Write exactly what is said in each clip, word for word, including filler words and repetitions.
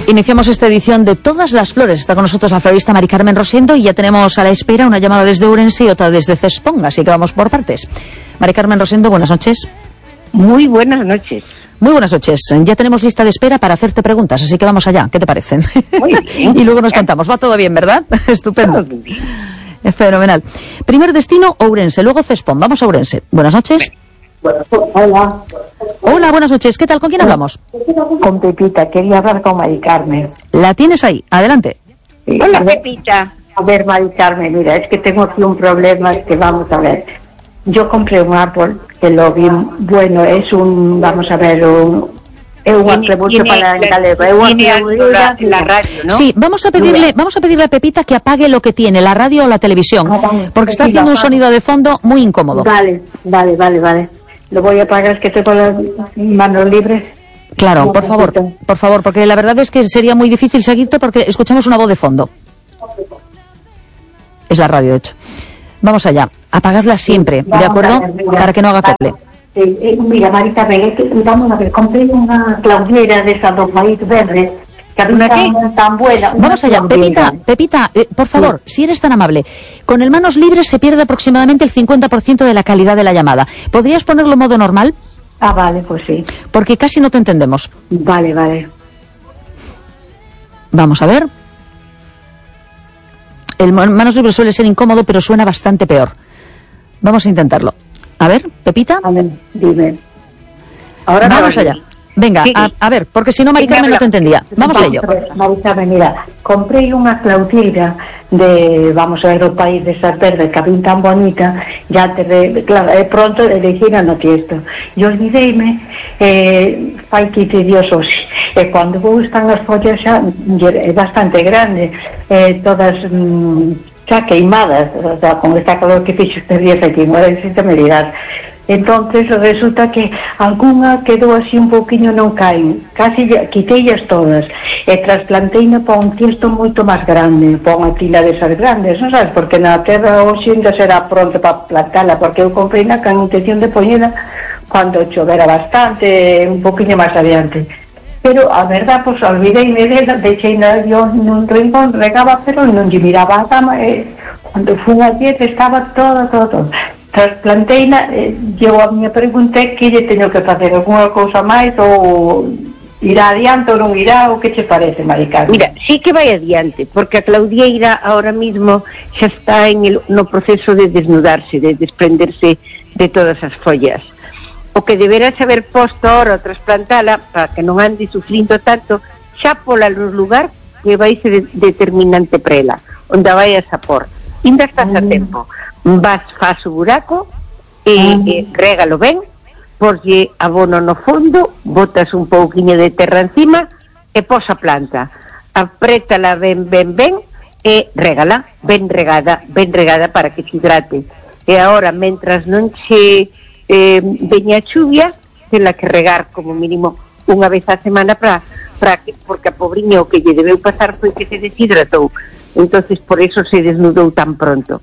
Iniciamos esta edición de Todas las Flores. Está con nosotros la florista Mari Carmen Rosendo y ya tenemos a la espera una llamada desde Ourense y otra desde Cespón, así que vamos por partes. Mari Carmen Rosendo, buenas noches. Muy buenas noches. Muy buenas noches. Ya tenemos lista de espera para hacerte preguntas, así que vamos allá. ¿Qué te parecen? Muy bien. Y luego nos contamos. Va todo bien, ¿verdad? Estupendo. Todo bien. Es fenomenal. Primer destino, Ourense, luego Cespón. Vamos a Ourense. Buenas noches. Hola. Hola, buenas noches. ¿Qué tal? ¿Con quién hablamos? Con Pepita, quería hablar con Mari Carmen. La tienes ahí. Adelante. Sí, Hola, a ver, Pepita. A ver, Mari Carmen, mira, es que tengo aquí un problema, es que vamos a ver. Yo compré un árbol que lo vi, bueno, es un, vamos a ver, un... Es un atributo para la galera. Es un Tiene la, la radio, ¿no? Sí, vamos a pedirle, vamos a pedirle a Pepita que apague lo que tiene, la radio o la televisión, porque está haciendo un sonido de fondo muy incómodo. Vale, vale, vale, vale. Lo voy a apagar, es que tengo las manos libres. Claro, por favor, por favor, porque la verdad es que sería muy difícil seguirte porque escuchamos una voz de fondo. Es la radio, de hecho. Vamos allá, apagadla siempre, ¿de acuerdo? Para que no haga cople. Sí, eh, mira, Marita, ve, que, vamos a ver, compré una claudera de esas dos maíz verdes, que ¿Una qué? tan, tan buena. una Vamos allá, claudera. Pepita, Pepita, eh, por favor, si eres tan amable, con el manos libres se pierde aproximadamente el cincuenta por ciento de la calidad de la llamada. ¿Podrías ponerlo en modo normal? Ah, vale, pues sí. Porque casi no te entendemos. Vale, vale. Vamos a ver. El mo- manos libres suele ser incómodo, pero suena bastante peor. Vamos a intentarlo. A ver, Pepita. A ver, dime. Ahora Vamos me va allá. bien. Venga, Sí. a, a ver, porque si no, Mari Sí, me Carmen no habla. te entendía. Vamos a ello. A ver, Marita, mira, compré unha claudera de, vamos a ver, o país de esas verdes que a mí tan bonita, ya te re, claro, é pronto de decir a esto. E olvideime, eh, fai quince días hoxe, e cando vou están as follas xa, é bastante grande, eh, todas, mm, xa queimadas, o sea, con esta calor que fixo estes días aquí, non é sensibilidade. Entonces resulta que algunha quedou así un pouquiño, non caen, casi quiteillas todas e trasplanteina para un tiesto moito máis grande, para unha tila desas grandes, non sabes, porque na terra hoxe ainda será pronto para plantala, porque eu comprei na con intención de poñela cando chovera bastante, un pouquiño máis adiante. Pero a verdad, pois pues, olvideime dela, deixeina yo nun rincón, regaba, pero non lle miraba a dama, e cando fun a dieta estaba todo, todo, todo. Trasplanteina, eh, eu a miña pregunta é que lle teño que facer alguna cousa máis ou irá adiante ou non irá, ou que che parece, Mari Carmen? Mira, sí que vai adiante, porque a Claudieira ahora mismo xa está en el, no proceso de desnudarse, de desprenderse de todas as follas. O que deberás haber posto ahora a trasplantala para que non ande sufrindo tanto, xa pola no lugar que vai ser determinante para ela, onde vai a por. Ainda estás a tempo. Vas, faz o buraco e, e régalo ben, porlle abono no fondo, botas un pouquiño de terra encima e pos a planta, aprétala ben, ben, ben e régala, ben regada, ben regada para que se hidrate. E agora, mentras non che eh, veña a chuvia, tela que regar como mínimo unha vez a semana para, para que, porque a pobriña o que lle debeu pasar foi que se deshidratou, entonces por eso se desnudou tan pronto.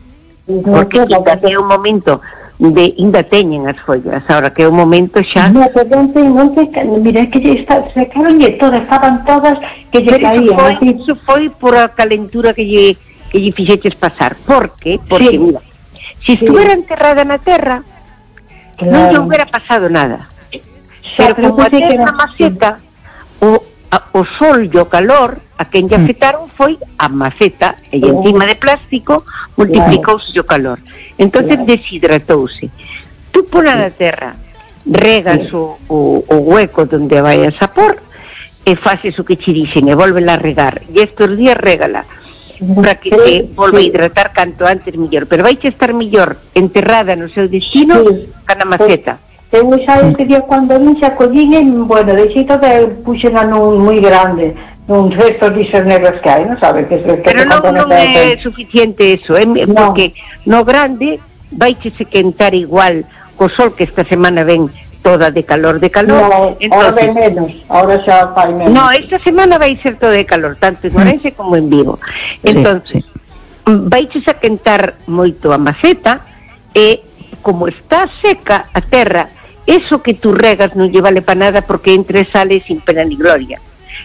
Porque ainda é un momento de ainda teñen as follas, ahora que é un momento xa. No, pero non te, non te, mira, é que lle está, se caronlle todas, estaban todas que lle Pero iso caían. foi, Así. iso foi por a calentura que lle, que lle fixeches pasar. Por que? Porque, Sí. mira, se Sí. estuviera enterrada na terra, Claro. non lle hubiera pasado nada. Xa, Pero como a pensei que terra era- maceta, o, a, o sol e o calor, a quen lle afectaron foi a maceta, e Oh. encima de plástico multiplicouse o calor. Entonces Claro. deshidratouse. Tú pola na terra, regas o, o, o hueco donde vayas a por, e faces o que che dixen, e volvela a regar. E estes días régala, para que se volva a hidratar canto antes millor. Pero vai che estar millor enterrada no seu destino Sí. que na maceta. Eu xa este día cando vin xa collín e, bueno, de xeito que puxen a nun moi grande, nun restos disos negros que hai, non sabe que, que Pero se non, compone non todo é eso. suficiente eso, é, No. porque no grande vai che se quentar igual co sol que esta semana ven toda de calor, de calor. No, ahora Entonces, ven menos, ahora xa fai menos. no, esta semana vai ser todo de calor, tanto en Ourense como en Vigo. Entonces, sí. vaiches a quentar moito a maceta e como está seca a terra, eso que tú regas non lle vale para nada porque entre sale sin pena ni gloria.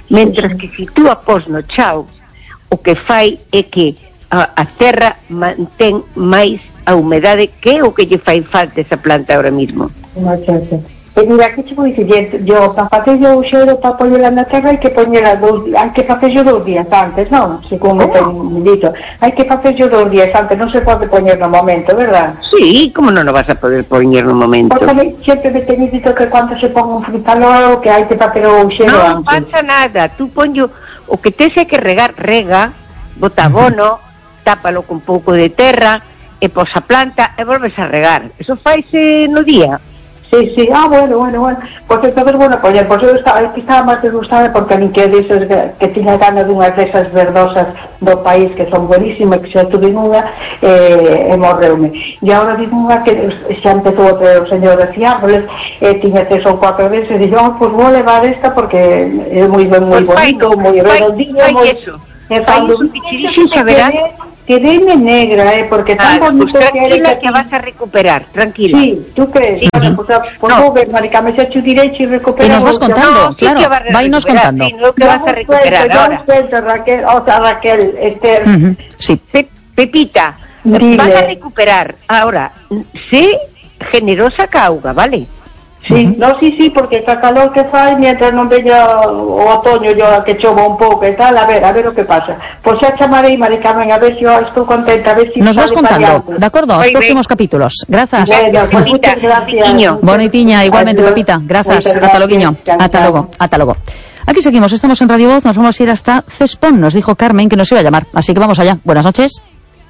Mentras que se tú a pos no chao, o que fai é que a, a terra mantén máis a humedade que o que lle fai falta esa planta ahora mismo. E mira, que che vou dicir, yo para facer o xeiro para poñela na terra hai que poñela dos, hai que facer dos días antes, non? Según me ten dito, hai que facer dos días antes, non se pode poñer no momento, verdad? Sí, como non o vas a poder poñer no momento? Porque sempre me ten dito que cando se pon un frutalor que hai que facer o xeiro antes. Non antes. pasa nada, tú ponlo, o que tes é que regar, rega, bota abono, tápalo con pouco de terra, e pos a planta e volves a regar. Eso faise no día. Sí, sí, ah, bueno, bueno, bueno. Pues entonces, bueno, pues, pues eu estaba, estaba máis desgustada porque a mí que deses que tiña ganas dunhas desas verdosas do país que son buenísimas, que xa tuve unha, eh, e morreume. E agora digo unha que xa empezou o señor de Fiárboles, eh, tiña tres ou cuatro veces, e digo, oh, pues vou levar esta porque é moi ben, moi pues bonito, moi redondinho, moi... Eso. E fai un pichirixo xa verás. Quedéme negra, eh, porque tan ah, bonito pues que eres que... que vas a recuperar, tranquila. Sí, tú crees, sí. Bueno, pues, pues no. Ver, marica, me echo derecho y recupero. Y nos vas contando, no, claro, sí vais contando. Sí, no que vas a recuperar cuento, ahora. Cuento, Raquel, o sea, Raquel, Esther. Uh-huh. Sí. Pe Pepita, Dile. Vas a recuperar. Ahora, sé generosa cauga, ¿vale? Sí, uh-huh. No, sí, sí, porque está calor que fai, mientras non veña o otoño yo que chova un pouco e tal, a ver, a ver o que pasa. Pois xa chamarei, Mari Carmen, a ver se yo estou contenta, a ver si... Nos vas contando, de acuerdo, os próximos bien. Capítulos. Grazas. Bueno, pues muchas gracias. Bonitiña, igualmente, adiós. Pepita, grazas. Ata loguiño, ata logo, ata logo. Aquí seguimos, estamos en Radio Voz, nos vamos a ir hasta Cespón, nos dijo Carmen que nos iba a llamar, así que vamos allá. Buenas noches.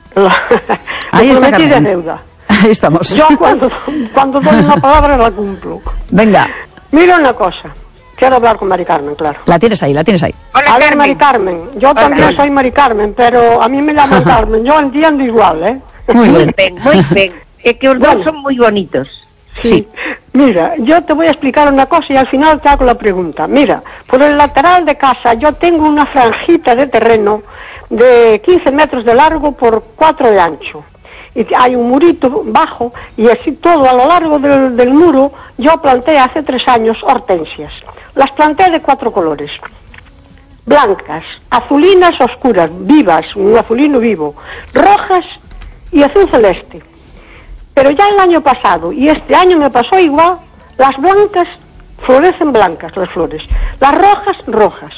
Ahí está Carmen. Deuda. Ahí estamos. Yo cuando, cuando doy una palabra la cumplo. Venga. Mira una cosa. Quiero hablar con Mari Carmen, claro. La tienes ahí, la tienes ahí. Hola, a ver, Mari Carmen. Yo Hola, también Carmen. Soy Mari Carmen, pero a mí me llaman Carmen. Yo entiendo igual, ¿eh? Muy bien. Muy bien, muy bien. Es que los bueno, dos son muy bonitos. Sí. sí. Mira, yo te voy a explicar una cosa y al final te hago la pregunta. Mira, por el lateral de casa yo tengo una franjita de terreno de quince metros de largo por cuatro de ancho. Y hay un murito bajo y así todo a lo largo del, del muro yo planté hace tres años hortensias. Las planté de cuatro colores, blancas, azulinas oscuras, vivas, un azulino vivo, rojas y azul celeste. Pero ya el año pasado y este año me pasó igual, las blancas florecen blancas las flores, las rojas rojas,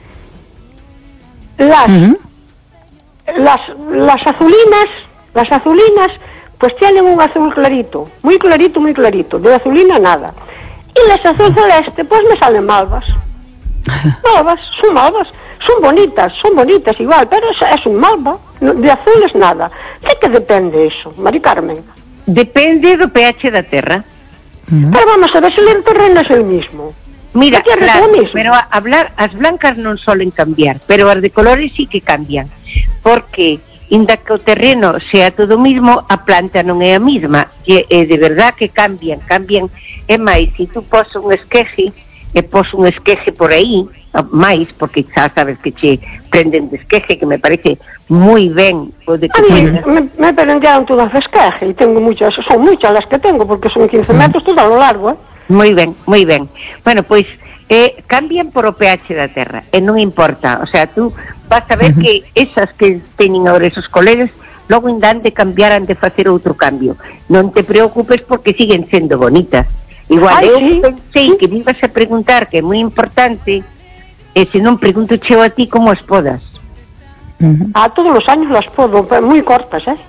las uh-huh. las, las azulinas Las azulinas, pues tienen un azul clarito, muy clarito, muy clarito, de azulina nada. Y las azul celeste, pues me salen malvas. Malvas, son malvas, son bonitas, son bonitas igual, pero es, es un malva, de azules nada. ¿De qué depende eso, Mari Carmen? Depende do pH da terra. Uh-huh. Pero vamos a ver, se el terreno es el mismo. Mira, claro, pero a hablar, as blancas non solen cambiar, pero as de colores sí que cambian, porque... inda que o terreno sea todo o mismo, a planta non é a mesma, e é de verdad que cambian, cambian, é máis, se tú pos un esqueje, e pos un esqueje por aí, máis, porque xa sabes que che prenden de esqueje, que me parece moi ben o de que... A mí me, me prenderon todas de esqueje, e tengo muchas, son muchas las que tengo, porque son quince metros todo a lo largo, eh? Moi ben, moi ben. Bueno, pois, eh, cambian por o pH da terra, e non importa, o sea, tú vas a ver uh-huh. que esas que teñen agora esos colegas logo indan de cambiar, han de facer outro cambio. Non te preocupes porque siguen sendo bonitas. Igual, Ay, eu sí. pensei sí. que me ibas a preguntar, que é moi importante, e se non pregunto cheo a ti como as podas. Uh-huh. A todos os años las podo, moi cortas, eh?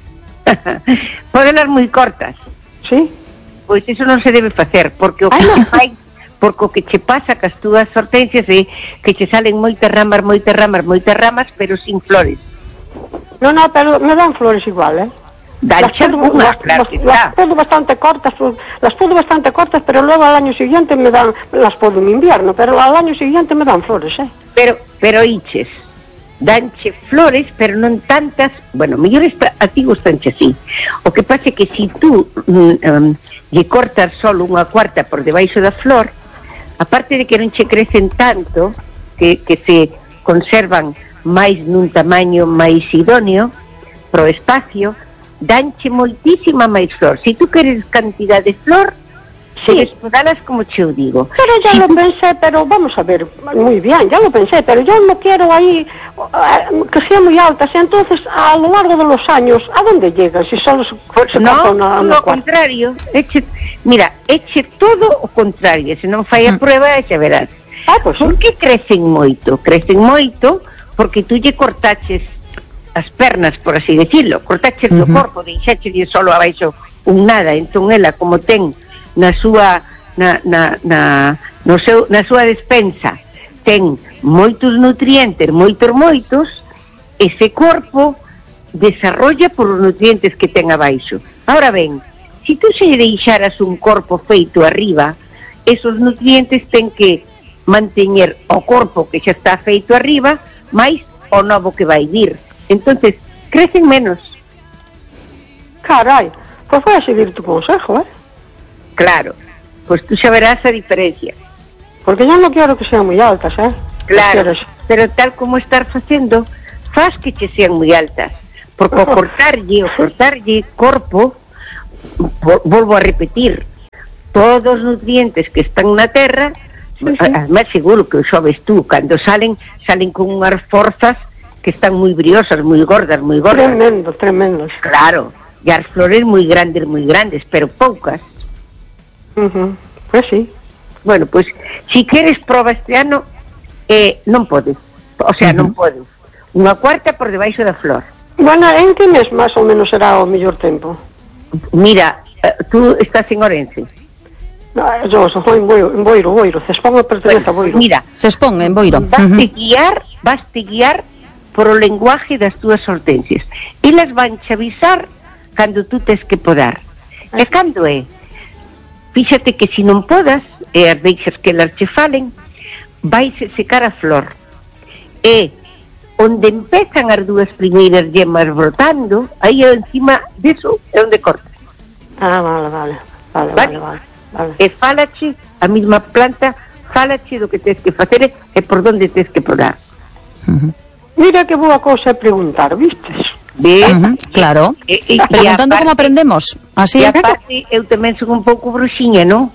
Podelas moi cortas? Sí. Pois iso non se debe facer, porque o que non fai... porque o que che pasa cas túas hortensias é que che salen moitas ramas, moitas ramas, moitas ramas, pero sin flores. No, no, pero me dan flores igual, eh? Las puedo, las, claro las, las puedo bastante cortas, las puedo bastante cortas, pero luego al año siguiente me dan, las puedo en invierno, pero al año siguiente me dan flores, eh? Pero, pero iches, danche flores, pero non tantas, bueno, mellores a ti gustanche así. O que pasa é que si tú um, um, lle cortas solo unha cuarta por debaixo da flor, aparte de que non che crecen tanto, que, que se conservan máis nun tamaño máis idóneo pro espacio, danche moitísima máis flor. Se tú queres cantidad de flor, Sí, despodalas como che o digo. Pero ya si lo tú... pensé, pero vamos a ver, muy bien, ya lo pensé, pero yo no quiero ahí uh, que sea muy altas, entonces a lo largo de los años, ¿a dónde llegan? Si solo se, se no, corta una, una lo contrario, eche, mira, eche todo o contrario, se non fai a prueba e xa verás. Ah, pues Por que crecen moito? Crecen moito porque tú lle cortaches as pernas, por así decirlo, cortaches uh-huh. o corpo, deixaches solo abaixo un nada, entón ela como ten na súa na, na, na, no seu, na súa despensa ten moitos nutrientes, moitos moitos, ese corpo desarrolla por os nutrientes que ten abaixo. Ahora ben, se tú se deixaras un corpo feito arriba, esos nutrientes ten que manteñer o corpo que xa está feito arriba máis o novo que vai vir. Entonces, crecen menos. Carai, pues voy a seguir tu consejo, ¿eh? Claro, pues tú xa verás a diferencia. Porque yo no quiero que sean muy altas, ¿eh? Claro, pero tal como estar facendo, faz que che sean moi altas. Porque o cortarlle, o cortarlle corpo, volvo a repetir, todos os nutrientes que están na terra, sí, sí. Además seguro que o sabes tú, cando salen, salen con unhas forzas que están moi briosas, moi gordas, moi gordas. Tremendo, tremendo. Claro, e as flores moi grandes, moi grandes, pero poucas. Uh-huh. Pues sí. Bueno, pues si queres proba este ano, eh, non podes, o sea, uh-huh. non podes. Unha cuarta por debaixo da flor. Bueno, en que mes máis ou menos será o mellor tempo? Mira, eh, tú estás en Orense. No, yo soy en Boiro, en Boiro, Boiro. Cespón pertenece a Boiro. Mira, Cespón en Boiro. Vas uh-huh. te guiar, vas te guiar por o lenguaje das túas hortensias. Elas van che avisar cando tú tes que podar. E cando é? Fíxate que se non podas, e as deixas que elas che falen, vaise secar a flor. E onde empezan as dúas primeiras yemas brotando, aí encima deso é onde cortas. Ah, vale, vale. Vale, vale, vale. vale. E fálache, a mesma planta, fálache do que tes que facer e por onde tes que podar. Uh-huh. Mira que boa cousa é preguntar, vistes? Uh-huh, claro. E, e, preguntando como aprendemos. Así. E aparte, eu tamén son un pouco bruxiña, non?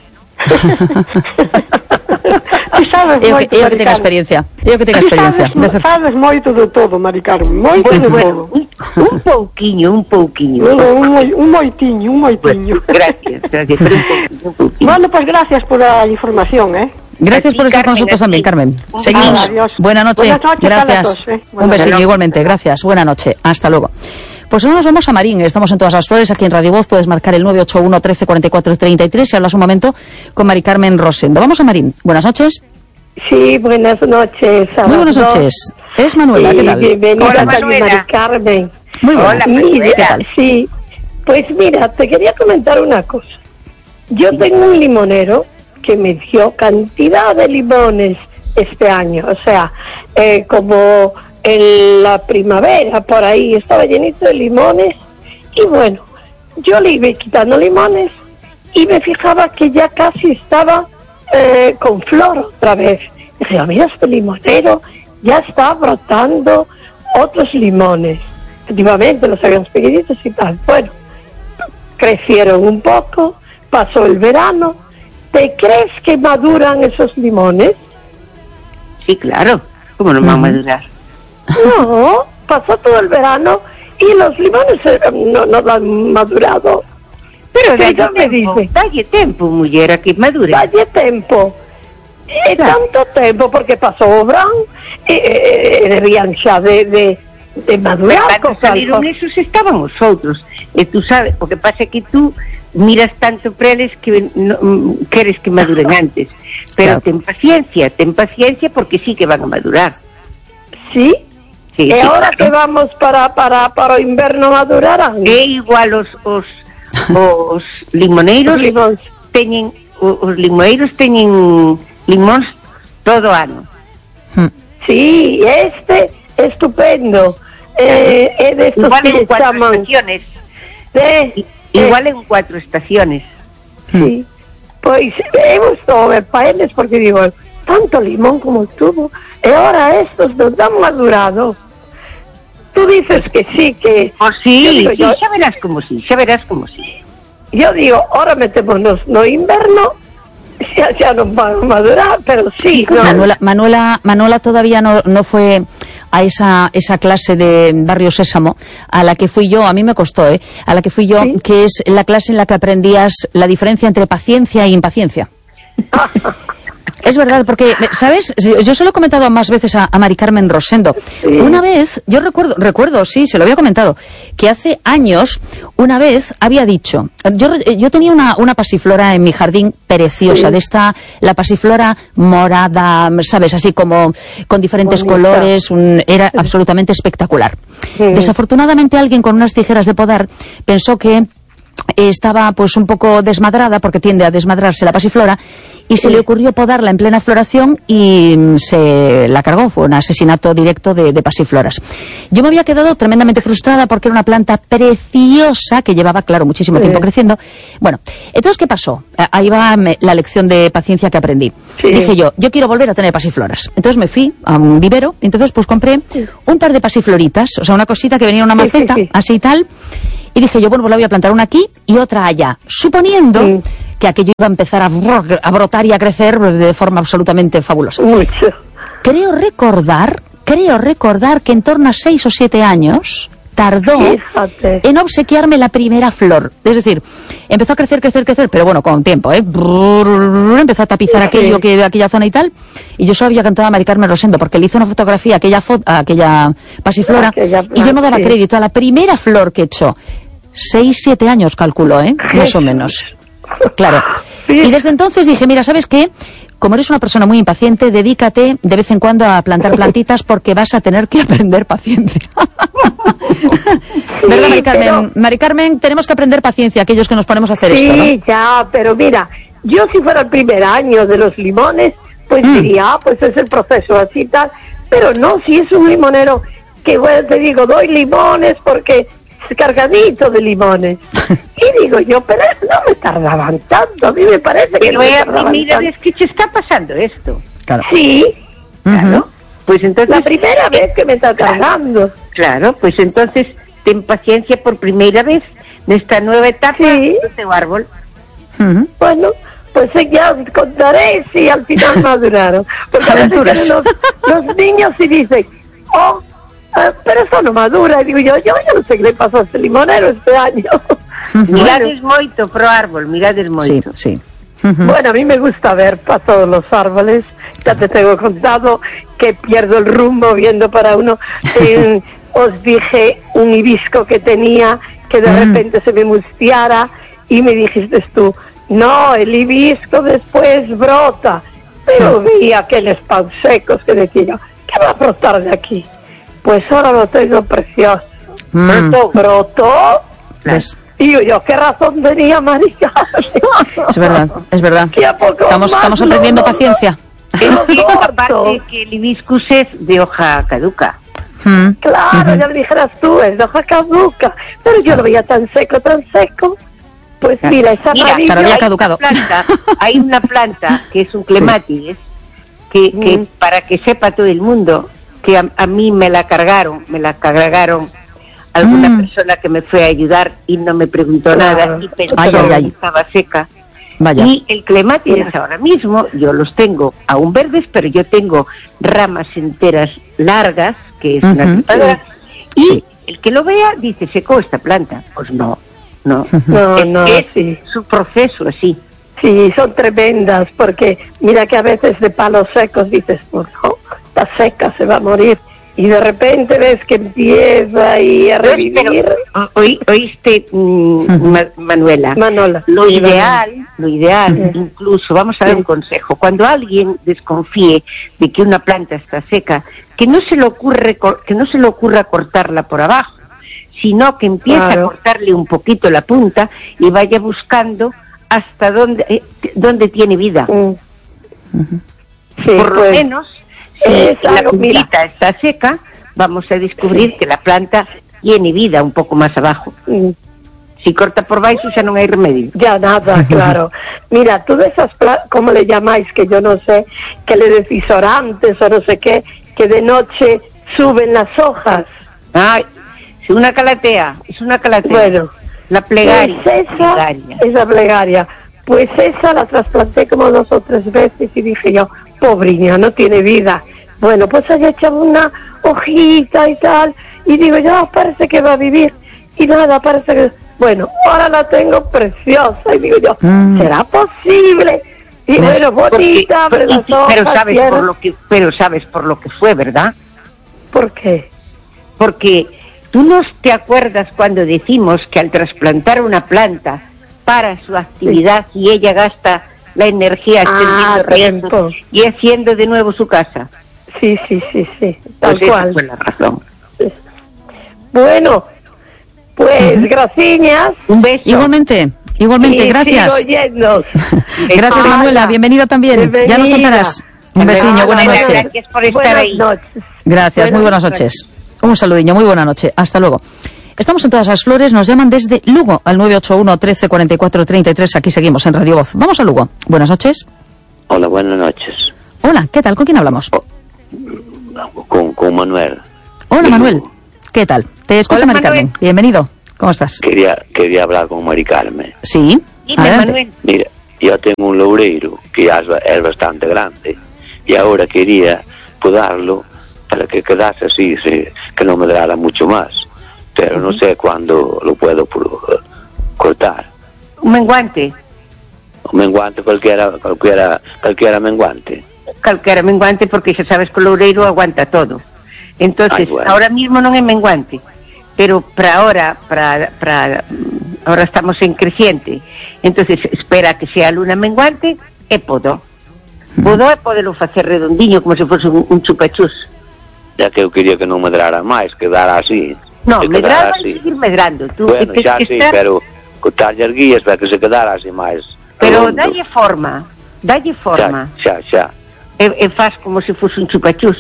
sabes eu moito, que, eu que tengo experiencia. Eu que tengo experiencia. Sabes, sabes moito de todo, Mari Carmen. Moito bueno, de bueno, todo. Un, un pouquiño, un pouquiño. Un, un, moi, un moitiño, un moitiño. Pues, gracias, gracias. Pero un pouquiño, un pouquiño. Bueno, pues gracias por la información, ¿eh? Gracias aquí, por estar Carmen, con nosotros también, Carmen. Seguimos. Adiós. Buena noche. Buenas noches, gracias. Dos, ¿eh? Un besillo noches. igualmente. Gracias. Buena noche. Hasta luego. Pues ahora nos vamos a Marín. Estamos en Todas las Flores, aquí en Radio Voz. Puedes marcar el nueve ocho uno, trece, cuarenta y cuatro, treinta y tres y hablas un momento con Mari Carmen Rosendo. Vamos a Marín. Buenas noches. Sí, buenas noches. Muy buenas noches. Es Manuela, sí, ¿qué tal? Bienvenida Hola, también, Manuela. Mari Carmen. Muy buenas. Hola, Mira, ¿qué tal? Sí, pues mira, te quería comentar una cosa. Yo tengo un limonero que me dio cantidad de limones este año, o sea, eh, como en la primavera por ahí estaba llenito de limones y bueno, yo le iba quitando limones y me fijaba que ya casi estaba eh, con flor otra vez. Y dije, mira, este limonero ya está brotando otros limones. Efectivamente, los habíamos pequeñitos y tal. Bueno, crecieron un poco, pasó el verano. ¿Te crees que maduran esos limones? Sí, claro. ¿Cómo no van a madurar? No, pasó todo el verano y los limones eh, no, no han madurado. Pero ¿Qué dalle me tempo, dice? dalle tempo, muller, a que madure. Dalle tempo. E tanto tempo, porque pasou o verán e, e, e debían xa de, de, de madurar. Cando saliron esos estaban os outros. E tú sabes, o que pasa é que tú miras tanto preles que no, queres que maduren antes. Pero claro. ten paciencia, ten paciencia porque sí que van a madurar. Sí? Sí, e sí, ahora claro. que vamos para, para, para o inverno madurarán? É igual os, os, os limoneiros Os limóns. teñen, os, os limoeiros teñen limóns todo ano. Sí, este estupendo. Eh, é destos Igual que en cuatro chaman estaciones. de, I- Igual en cuatro estaciones. Sí. Pois eu estou a ver para eles porque digo, tanto limón como tuvo, e ahora estos non han madurado. Tú dices que sí, que... Oh, sí, yo digo, sí, yo- xa verás como sí, xa verás como sí. yo digo, ahora metémonos no inverno, ya, ya nos van a madurar, pero sí. No. Manuela, Manuela, Manuela todavía no, no fue a esa, esa clase de Barrio Sésamo a la que fui yo, a mí me costó, ¿eh? A la que fui yo, ¿sí? Que es la clase en la que aprendías la diferencia entre paciencia e impaciencia. Es verdad, porque, ¿sabes? Yo se lo he comentado más veces a, a Mari Carmen Rosendo. Sí. Una vez, yo recuerdo, recuerdo, sí, se lo había comentado, que hace años, una vez había dicho, yo, yo tenía una, una pasiflora en mi jardín preciosa, sí. De esta, la pasiflora morada, ¿sabes? Así como con diferentes bonita. Colores, un, era sí. Absolutamente espectacular. Sí. Desafortunadamente alguien con unas tijeras de podar pensó que estaba pues un poco desmadrada, porque tiende a desmadrarse la pasiflora, y se le ocurrió podarla en plena floración y se la cargó. Fue un asesinato directo de, de pasifloras. Yo me había quedado tremendamente frustrada porque era una planta preciosa que llevaba, claro, muchísimo tiempo sí. creciendo. Bueno, entonces, ¿qué pasó? Ahí va la lección de paciencia que aprendí. Sí. Dije yo, yo quiero volver a tener pasifloras. Entonces me fui a un vivero, entonces pues compré sí. un par de pasifloritas, o sea, una cosita que venía en una maceta, sí, sí, sí. así y tal. Y dije yo, bueno, pues la voy a plantar una aquí y otra allá, suponiendo sí. que aquello iba a empezar a, a brotar y a crecer de forma absolutamente fabulosa. Mucho. Creo recordar, creo recordar que en torno a seis o siete años tardó Fíjate. en obsequiarme la primera flor. Es decir, empezó a crecer, crecer, crecer, pero bueno, con tiempo, ¿eh? Empezó a tapizar sí. aquello, que, aquella zona y tal. Y yo solo había cantado a Mari Carmen Rosendo, porque le hizo una fotografía a aquella, fo a aquella pasiflora, aquella y yo no daba sí. crédito a la primera flor que echó. Seis, siete años calculo, ¿eh? Más o menos. Claro. Y desde entonces dije, mira, ¿sabes qué? Como eres una persona muy impaciente, dedícate de vez en cuando a plantar plantitas porque vas a tener que aprender paciencia. Sí, ¿verdad, Mari Carmen? Pero... Mari Carmen, tenemos que aprender paciencia, aquellos que nos ponemos a hacer sí, esto, ¿no? Sí, ya, pero mira, yo si fuera el primer año de los limones, pues mm. diría, ah, pues es el proceso así y tal. Pero no, si es un limonero que, bueno, te digo, doy limones porque... cargadito de limones. Y digo yo, pero no me tardaban tanto, a mí me parece que pero no me tardaban mira, tanto. Es que te está pasando esto. Claro. Sí. Uh-huh. Claro. Pues entonces... La primera vez que me está tardando. Claro, pues entonces ten paciencia por primera vez de esta nueva etapa sí. de este árbol. Uh-huh. Bueno, pues ya os contaré si al final maduraron. Porque aventuras. Los, los niños sí dicen, oh, Uh, pero eso no madura, y digo yo, yo, yo no sé qué le pasó a este limonero este año. Uh-huh. Mirades moito pro árbol, mirades moito. Sí, sí. Uh-huh. Bueno, a mí me gusta ver para todos los árboles, ya te tengo contado que pierdo el rumbo viendo para uno. Eh, os dije un hibisco que tenía, que de mm. repente se me mustiara, y me dijiste tú, no, el hibisco después brota, pero mm. vi aquellos pan secos que decía yo, ¿qué va a brotar de aquí? Pues ahora lo tengo precioso. Mm. Brotó, brotó. Pues, y yo, yo, ¿qué razón tenía María? Es verdad, es verdad. Estamos, estamos aprendiendo no, paciencia. No, no. Aparte que el hibiscus es de hoja caduca. Mm. Claro, uh-huh. ya me dijeras tú, es de hoja caduca. Pero yo lo veía tan seco, tan seco. Pues mira, esa mira, pero había caducado. Hay una planta, hay una planta que es un clematis, sí. que, que mm. para que sepa todo el mundo, que a, a mí me la cargaron, me la cargaron alguna mm. persona que me fue a ayudar y no me preguntó claro. nada y pensó ay, ay, ay. que estaba seca. Vaya. Y el clematis ahora mismo, yo los tengo aún verdes, pero yo tengo ramas enteras largas, que es uh-huh. una trepadora, y sí. el que lo vea dice, secó esta planta. Pues no, no, no, es, no es sí. su proceso así. Sí, son tremendas, porque mira que a veces de palos secos dices, pues no, está seca, se va a morir, y de repente ves que empieza ahí a revivir. Pero, oí, oíste, mm, Ma- Manuela, Manola. lo sí, ideal, Manuela. lo ideal, sí. incluso, vamos a dar sí. un consejo, cuando alguien desconfíe de que una planta está seca, que no se le ocurre, que no se le ocurra cortarla por abajo, sino que empiece claro. a cortarle un poquito la punta y vaya buscando hasta dónde, eh, dónde tiene vida. Mm. Uh-huh. Sí, por lo pues, menos, si eh, la puntita está seca, vamos a descubrir sí. que la planta tiene vida un poco más abajo. Mm. Si corta por baixo ya no hay remedio. Ya nada, claro. Mira, tú de esas plantas, ¿cómo le llamáis? Que yo no sé, que le decís orantes o no sé qué, que de noche suben las hojas. Ay, es una calatea, es una calatea. Bueno, La plegaria. Pues esa, plegaria. esa plegaria. Pues esa la trasplanté como dos o tres veces y dije yo, pobriña, no tiene vida. Bueno, pues había echado una hojita y tal, y digo yo, parece que va a vivir. Y nada, parece que... Bueno, ahora la tengo preciosa, y digo yo, mm. ¿será posible? Y pues, bueno, bonita, porque, las hojas, pero sabes tierra. por lo que, pero sabes por lo que fue, ¿verdad? ¿Por qué? Porque tú no te acuerdas cuando decimos que al trasplantar una planta para su actividad sí. y ella gasta la energía ah, extendiendo y haciendo de nuevo su casa. Sí, sí, sí, sí, tal pues cual. Esa fue la razón. Sí. Bueno, pues uh-huh. gracias. Un beso. Igualmente, igualmente, y gracias. Sigo oyendo. Gracias, Manuela, bienvenida también. Bienvenida. Ya nos contarás. Un besiño, buenas noches. Gracias por estar buenas ahí. Noches. Gracias, buenas muy buenas noches. noches. Un saludiño, muy buena noche. Hasta luego. Estamos en todas las flores, nos llaman desde Lugo al nueve ocho uno, trece, cuarenta y cuatro, treinta y tres. Aquí seguimos en Radio Voz. Vamos a Lugo. Buenas noches. Hola, buenas noches. Hola, ¿qué tal? ¿Con quién hablamos? Oh, con, con Manuel. Hola, Manuel. ¿Qué tal? Te escucha Hola, Mari Carmen. Bienvenido. ¿Cómo estás? Quería, quería hablar con Mari Carmen. Sí. Dime, Manuel. Mira, yo tengo un loureiro que ya es bastante grande y ahora quería podarlo para que quedase así, sí, que no me durara mucho más. Pero no sé cuándo lo puedo cortar. Un menguante. Un menguante, cualquiera, cualquiera, cualquiera menguante. Cualquiera menguante, porque ya sabes que el loureiro aguanta todo. Entonces, Ay, bueno. ahora mismo no es menguante, pero para ahora, para, para, ahora estamos en creciente. Entonces, espera que sea luna menguante e podo. Podo é podelo facer redondiño, como se fose un, un chupachús. Ya que eu quería que non medrara máis, quedara así. No, medrar vai seguir medrando. Tú, bueno, xa sí, estar... pero cortarlle as guías para que se quedara así máis. Pero redondo. dalle forma, dalle forma. Xa, xa, xa. E, e faz como se fose un chupachús.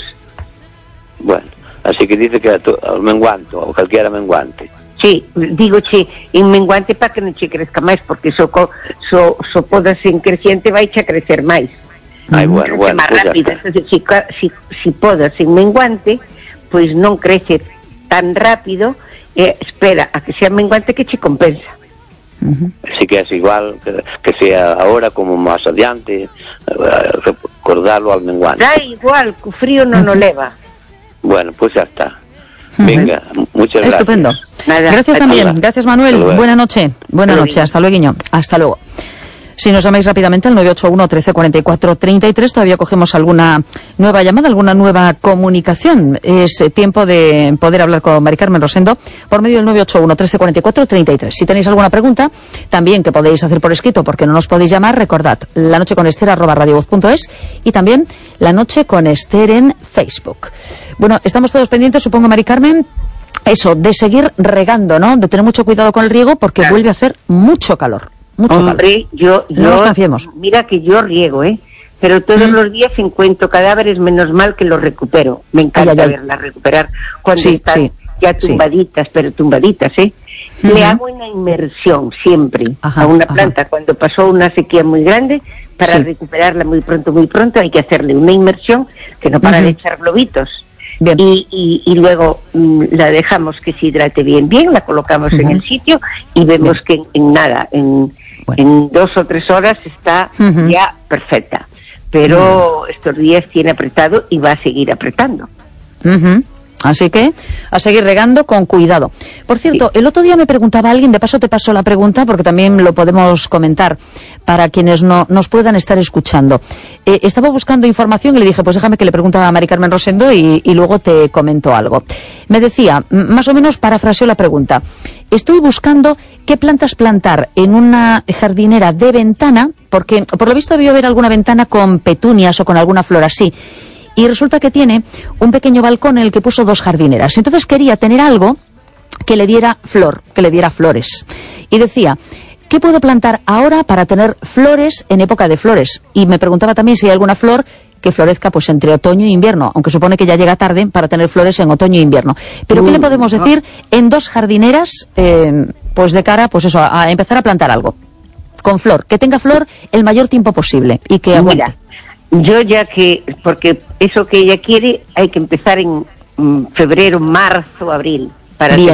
Bueno, así que dice que o menguante, ou calquera menguante. Sí, digo che, en menguante para que non che crezca máis, porque so, so, so podas en creciente vai che crecer máis. Ai, bueno, bueno, máis pues rápida. Entonces, si, si, si podas en menguante, pois pues non crece tan rápido, eh, espera a que sea menguante que che compensa. Uh-huh. Así que es igual que, que sea ahora como más adiante, eh, recordarlo al menguante. Da igual, que o frío non uh-huh. o leva. Bueno, pues ya está. Uh-huh. Venga, muchas gracias. Estupendo. Nada, gracias también. Nada. Gracias, Manuel. Buena noche. Buena noche. Hasta luego. Hasta luego. Si nos llamáis rápidamente al nueve ocho uno, trece, cuarenta y cuatro, treinta y tres, todavía cogemos alguna nueva llamada, alguna nueva comunicación. Es tiempo de poder hablar con Mari Carmen Rosendo por medio del nueve ocho uno, trece, cuarenta y cuatro, treinta y tres. Si tenéis alguna pregunta, también que podéis hacer por escrito, porque no nos podéis llamar, recordad, la noche con Esther arroba radiovoz punto es y también la noche con Esther en Facebook. Bueno, estamos todos pendientes, supongo, Mari Carmen, eso, de seguir regando, ¿no? De tener mucho cuidado con el riego porque claro. vuelve a hacer mucho calor. Mucho Hombre, yo, yo, no nos confiemos. Mira que yo riego, ¿eh? Pero todos mm. los días encuentro cadáveres, menos mal que los recupero. Me encanta ay, ay, ay. verlas recuperar cuando sí, están sí, ya tumbaditas, sí. pero tumbaditas, ¿eh? Uh-huh. Le hago una inmersión siempre ajá, a una planta. Ajá. Cuando pasó una sequía muy grande, para sí. recuperarla muy pronto, muy pronto, hay que hacerle una inmersión que no para uh-huh. de echar globitos. Bien. Y, y, y luego mm, la dejamos que se hidrate bien, bien, la colocamos uh-huh. en el sitio y vemos bien. que en, en nada, en... Bueno. En dos o tres horas está uh-huh. ya perfecta. Pero uh-huh. estos días tiene apretado y va a seguir apretando. Uh-huh. Así que a seguir regando con cuidado. Por cierto, sí. el otro día me preguntaba alguien, de paso te paso la pregunta porque también lo podemos comentar para quienes no nos puedan estar escuchando. Eh, estaba buscando información y le dije, pues déjame que le preguntara a Mari Carmen Rosendo y, y luego te comento algo. Me decía, más o menos parafraseó la pregunta. Estoy buscando qué plantas plantar en una jardinera de ventana, porque por lo visto debió haber alguna ventana con petunias o con alguna flor así. Y resulta que tiene un pequeño balcón en el que puso dos jardineras. Entonces quería tener algo que le diera flor, que le diera flores. Y decía, ¿qué puedo plantar ahora para tener flores en época de flores? Y me preguntaba también si hay alguna flor que florezca pues entre otoño e invierno, aunque supone que ya llega tarde para tener flores en otoño e invierno. Pero uh, ¿qué le podemos no. decir en dos jardineras, eh, pues de cara, pues eso, a, a empezar a plantar algo? Con flor, que tenga flor el mayor tiempo posible y que aguante. Mira. Yo ya que, porque eso que ella quiere hay que empezar en mm, febrero, marzo, abril, para Bien. tener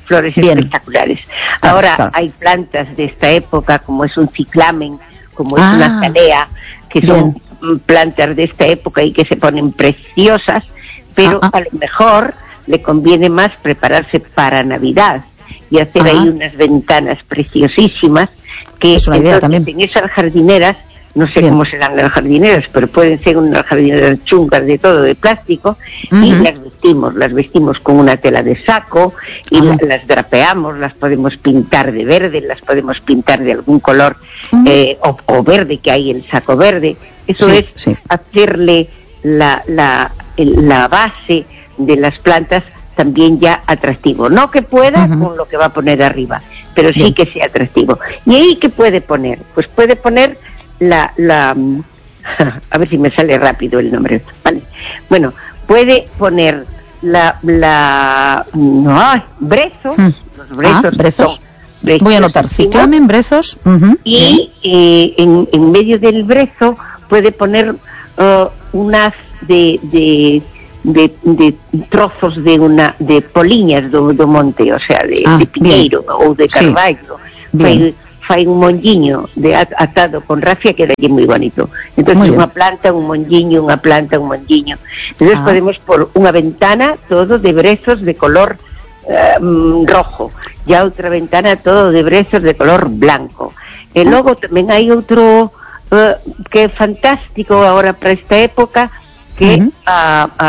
flores Bien. espectaculares. Claro, Ahora claro. hay plantas de esta época, como es un ciclamen, como es Ah. una azalea, que son Bien. plantas de esta época y que se ponen preciosas, pero Ah, ah. a lo mejor le conviene más prepararse para Navidad y hacer Ah. ahí unas ventanas preciosísimas que Es una idea entonces también. en esas jardineras, no sé Bien. cómo serán las jardineras, pero pueden ser unas jardineras chungas de todo, de plástico, y Ujú. las vestimos, las vestimos con una tela de saco y Ajá. la- las drapeamos, las podemos pintar de verde, las podemos pintar de algún color Ujú. eh, o, o verde, que hay el saco verde. Eso Sí, es sí. hacerle la, la, el- la base de las plantas también ya atractivo. No que pueda Ujú. con lo que va a poner arriba, pero sí Bien. que sea atractivo. ¿Y ahí qué puede poner? Pues puede poner la... la a ver si me sale rápido el nombre. Vale. Bueno, puede poner la... la no, ay, brezos. Mm. Los brezos. Ah, brezos. son Voy a anotar, preciosísimos. ciclamen, brezos. Ujú. Bien. Y eh, en, en medio del brezo puede poner uh, unas de, de, de, de trozos de una de poliñas do, do monte, o sea, de, Ah, de piñeiro ou de Sí. carballo. Bien. Fai, fai un monlliño de at- atado con rafia que dalle moi bonito. Entonces Muy bien. unha planta, un monlliño, unha planta, un monlliño. Entonces Ah. podemos por unha ventana todo de brezos de color eh, mm, rojo, ya outra ventana todo de brezos de color blanco. E logo tamén hai outro eh, que é fantástico agora para esta época, que Ujú. a, a,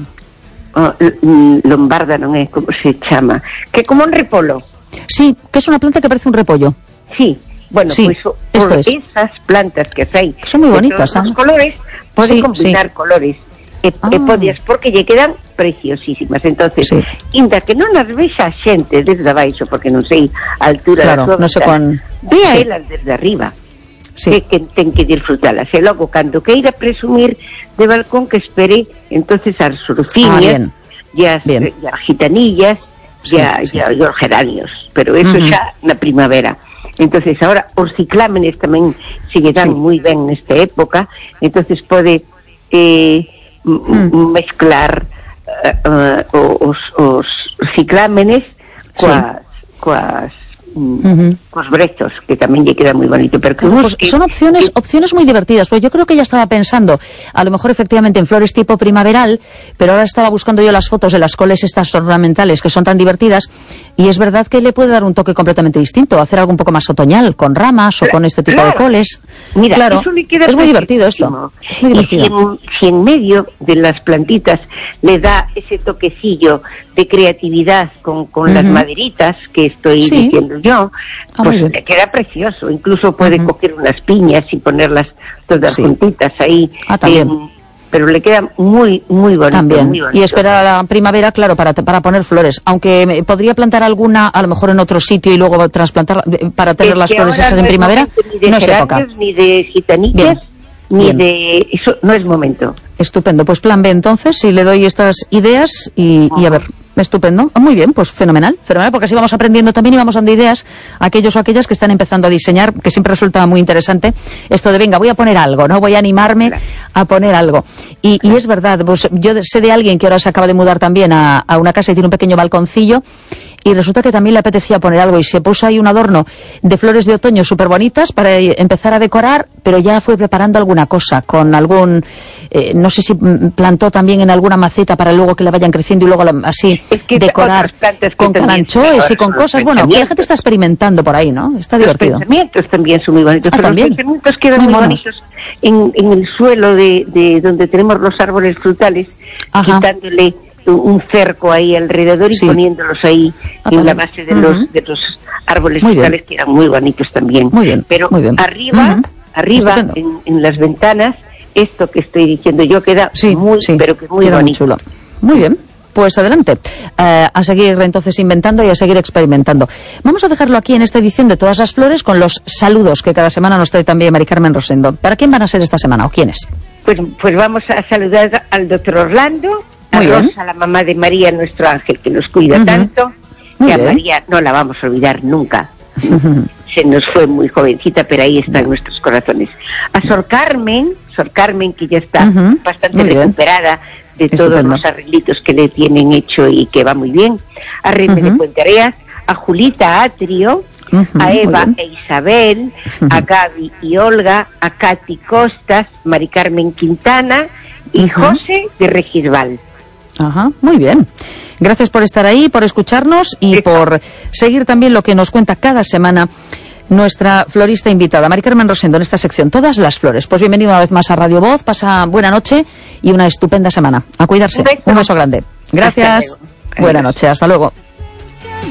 a l- lombarda non é como se chama, que é como un repolo. Sí, que es una planta que parece un repollo. Sí, bueno, Sí, pues o- esto por es. esas plantas que hai Son moi de bonitas, todos ¿eh? os colores, pode Sí, combinar sí. colores e, Ah. e podias, porque lle quedan preciosísimas. Entonces, Sí. inda que non as vexa a xente desde abaixo, porque non sei a altura Claro, da súa non sé ventana, cuán- vea sí. elas desde arriba. Sí. Que, que ten que disfrutalas. E logo, cando queira presumir de balcón, que espere entonces as Ah, surfiñas bien. e as, Bien. e as gitanillas Sí, e, a, sí. e, a, e os geranios, pero eso Ujú. xa na primavera. Entonces ahora os ciclámenes tamén se lle dan Sí. moi ben nesta época, entonces pode eh, m- Mm. mezclar eh, eh, os, os ciclámenes coas, coas mm, Ujú. cos brezos, que tamén lle queda moi bonito, pero que Claro, pues busque- son opciones, opciones muy divertidas, pues yo creo que ella estaba pensando, a lo mejor efectivamente en flores tipo primaveral, pero ahora estaba buscando yo las fotos de las coles estas ornamentales que son tan divertidas, y es verdad que le puede dar un toque completamente distinto, hacer algo un poco más otoñal, con ramas o con este tipo de Claro. coles. Mira, claro, eso le queda es muy divertido esto. preciosísimo. Es muy Y divertido. si en, si en medio de las plantitas le da ese toquecillo de creatividad con, con las Ujú. maderitas que estoy Sí. diciendo yo, Ah, muy pues bien. le queda precioso. Incluso puede Ujú. coger unas piñas y ponerlas todas Sí. juntitas ahí. Ah, también. en- pero le queda muy, muy bonito. También. muy bonito. Y esperar a la primavera, claro, para, para poner flores. Aunque me- podría plantar alguna, a lo mejor en otro sitio y luego trasplantarla eh, para tener Es las que flores ahora esas no en es primavera. momento Ni de No es época. geranios, ni de gitanillas, Bien. ni Bien. de... Eso no es momento. Estupendo, pues plan B entonces, si le doy estas ideas y, y a ver, estupendo, muy bien, pues fenomenal, fenomenal, porque así vamos aprendiendo también y vamos dando ideas a aquellos o aquellas que están empezando a diseñar, que siempre resulta muy interesante esto de venga, voy a poner algo, ¿no? Voy a animarme a poner algo. Y, y es verdad, pues yo sé de alguien que ahora se acaba de mudar también a, a una casa y tiene un pequeño balconcillo y resulta que también le apetecía poner algo y se puso ahí un adorno de flores de otoño súper bonitas para empezar a decorar, pero ya fue preparando alguna cosa con algún, eh, no sé si mm, plantó también en alguna maceta para luego que le vayan creciendo y luego la- así Es que decorar otras plantas que con también calanchoes son y con los cosas. Bueno, que la pensamientos. gente está experimentando por ahí, ¿no? Está Los divertido. pensamientos también son muy bonitos, Ah, pero también. los pensamientos quedan Muy muy, monos. bonitos en, en el suelo de, de donde tenemos los árboles frutales, Ajá. quitándole un cerco ahí alrededor y Sí. poniéndolos ahí Ah, en la también. base de, Ujú. los, de los árboles Muy bien. frutales, que eran muy bonitos también. Muy bien, Pero muy bien. arriba, Ujú. arriba Estupendo. en, en las ventanas, esto que estoy diciendo yo queda Sí, muy, sí, pero que muy queda muy bonito. chulo. Muy bien. Pues adelante, eh, a seguir entonces inventando y a seguir experimentando. Vamos a dejarlo aquí en esta edición de Todas las Flores con los saludos que cada semana nos trae también Mari Carmen Rosendo. ¿Para quién van a ser esta semana o quiénes? Pues, pues vamos a saludar al doctor Orlando, a Muy bien. Rosa, la mamá de María, nuestro ángel que nos cuida Ujú. tanto, Muy y a bien. María no la vamos a olvidar nunca. Se nos fue muy jovencita, pero ahí está en nuestros corazones. A Sor Carmen, Sor Carmen, que ya está Ujú. bastante Muy bien. recuperada de Estupendo. todos los arreglitos que le tienen hecho y que va muy bien. A Reme Uh-huh. de Puente Areas, a Julita Atrio, Uh-huh, a Eva muy e Isabel, Uh-huh. a Gaby y Olga, a Katy Costas, Mari Carmen Quintana y Uh-huh. José de Regisbal. Ajá, muy bien. Gracias por estar ahí, por escucharnos y Sí. por seguir también lo que nos cuenta cada semana nuestra florista invitada, Mari Carmen Rosendo, en esta sección, Todas las Flores. Pues bienvenido una vez más a Radio Voz, pasa buena noche y una estupenda semana. A cuidarse. Un beso. Un beso grande. Gracias. Hasta luego. Buena Adiós. noche, hasta luego.